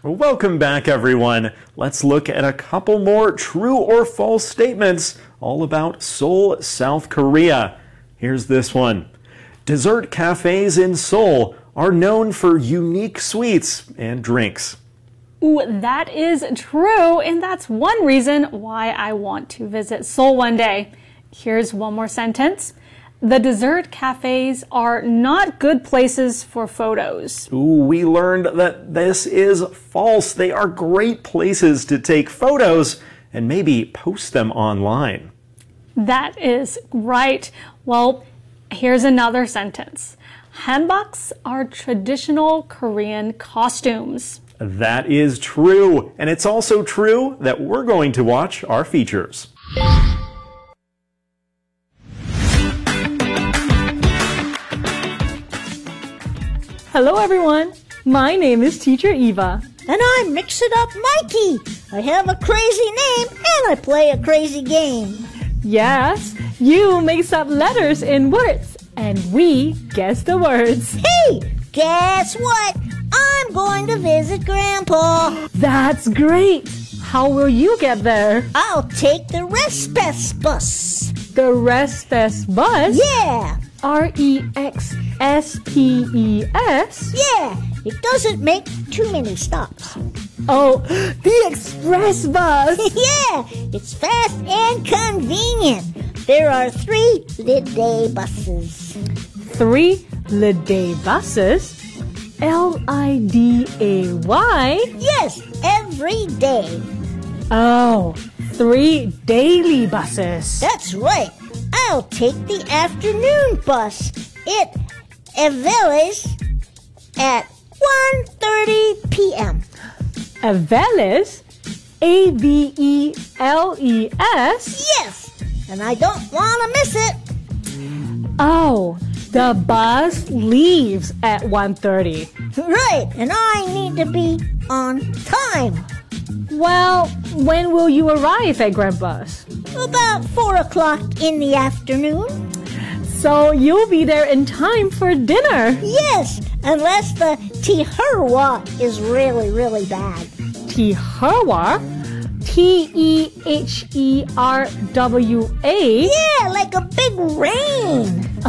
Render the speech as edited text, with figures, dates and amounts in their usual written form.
Welcome back, everyone. Let's look at a couple more true or false statements all about Seoul, South Korea. Here's this one. Dessert cafes in Seoul are known for unique sweets and drinks. Ooh, that is true, and that's one reason why I want to visit Seoul one day. Here's one more sentence. The dessert cafes are not good places for photos. Ooh, we learned that this is false. They are great places to take photos and maybe post them online. That is right. Well, here's another sentence. Hanboks are traditional Korean costumes. That is true. And it's also true that we're going to watch our features. Hello, everyone. My name is Teacher Eva. And I'm Mix It Up Mikey. I have a crazy name and I play a crazy game. Yes, you mix up letters in words, and we guess the words. Hey, guess what? I'm going to visit Grandpa. That's great. How will you get there? I'll take the Respes bus. The Respes bus? Yeah. R-E-X-S-P-E-S? Yeah, it doesn't make too many stops. Oh, the express bus! Yeah, it's fast and convenient. There are 3 Liday buses. 3 Liday buses? L-I-D-A-Y? Yes, every day. Oh, 3 daily buses. That's right. I'll take the afternoon bus. It avails at 1:30 p.m. Aveles? A-V-E-L-E-S? Yes, and I don't want to miss it. Oh, the bus leaves at 1:30. Right, and I need to be on time. Well, when will you arrive at Grandpa's? About 4 o'clock in the afternoon. So you'll be there in time for dinner. Yes, unless the T-Herwa is really, really bad. T-Herwa? T-E-H-E-R-W-A? Yeah, like a big rain.